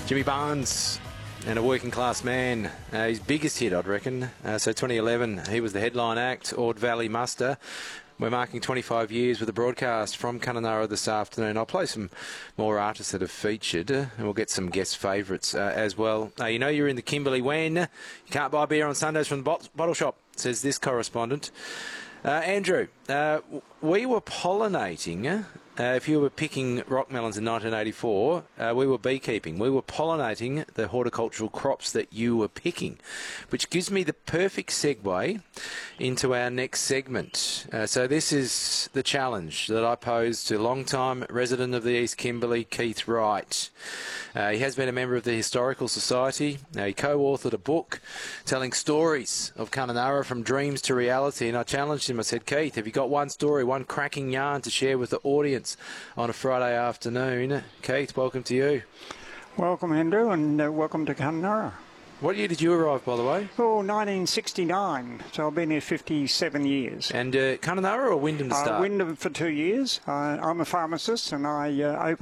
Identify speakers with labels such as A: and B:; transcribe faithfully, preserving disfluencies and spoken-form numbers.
A: Jimmy Barnes, and a working class man. Uh, his biggest hit, I'd reckon. Uh, so twenty eleven, he was the headline act, Ord Valley Muster. We're marking twenty-five years with the broadcast from Kununurra this afternoon. I'll play some more artists that have featured, uh, and we'll get some guest favourites uh, as well. Uh, you know you're in the Kimberley when you can't buy beer on Sundays from the bot- bottle shop, says this correspondent. Uh, Andrew, uh, we were pollinating... Uh, if you were picking rock melons in nineteen eighty-four, uh, we were beekeeping. We were pollinating the horticultural crops that you were picking, which gives me the perfect segue into our next segment. Uh, so this is the challenge that I posed to long-time resident of the East Kimberley, Keith Wright. Uh, he has been a member of the Historical Society. Uh, he co-authored a book telling stories of Kununurra from dreams to reality, and I challenged him. I said, Keith, have you got one story, one cracking yarn to share with the audience on a Friday afternoon? Keith, welcome to you.
B: Welcome, Andrew, and uh, welcome to Kununurra.
A: What year did you arrive, by the way?
B: Oh, nineteen sixty-nine. So I've been here fifty-seven years.
A: And uh, Kununurra or Wyndham to start?
B: Uh, Wyndham for two years. Uh, I'm a pharmacist, and I uh, opened